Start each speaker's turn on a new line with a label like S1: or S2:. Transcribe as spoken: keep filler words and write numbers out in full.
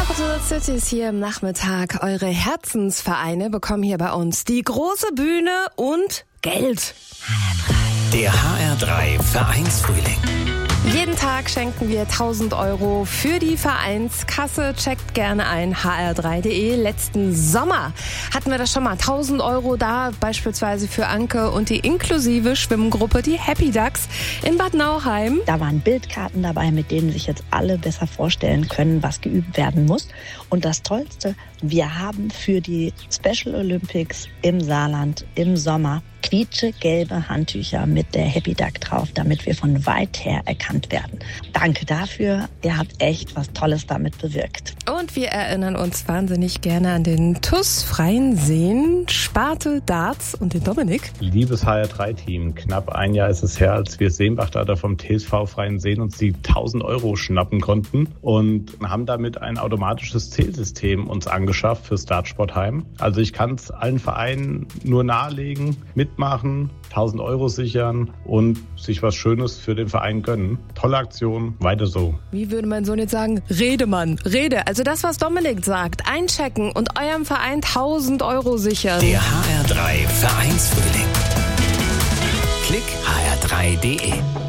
S1: Capital Cities hier im Nachmittag. Eure Herzensvereine bekommen hier bei uns die große Bühne und Geld.
S2: Der H R drei Vereinsfrühling.
S1: Jeden Tag schenken wir tausend Euro für die Vereinskasse. Checkt gerne ein, h r drei punkt d e. Letzten Sommer hatten wir das schon mal. tausend Euro da, beispielsweise für Anke und die inklusive Schwimmgruppe, die Happy Ducks in Bad Nauheim.
S3: Da waren Bildkarten dabei, mit denen sich jetzt alle besser vorstellen können, was geübt werden muss. Und das Tollste, wir haben für die Special Olympics im Saarland im Sommer quietschegelbe Handtücher mit der Happy Duck drauf, damit wir von weit her erkannt werden. Danke dafür. Ihr habt echt was Tolles damit bewirkt.
S1: Und wir erinnern uns wahnsinnig gerne an den T U S Freien Seen, Sparte Darts und den Dominik.
S4: Liebes H R drei Team, knapp ein Jahr ist es her, als wir Seenbachdater vom T S V Freien Seen uns die tausend Euro schnappen konnten und haben damit ein automatisches Zählsystem uns angeschafft fürs Dartsportheim. Also ich kann es allen Vereinen nur nahelegen, mitmachen, tausend Euro sichern und sich was Schönes für den Verein gönnen. Tolle Aktion, weiter so.
S1: Wie würde mein Sohn jetzt sagen? Rede, Mann, rede. Also das, was Dominik sagt, einchecken und eurem Verein tausend Euro sichern.
S2: Der H R drei Vereinsfrühling. Klick h r drei punkt d e.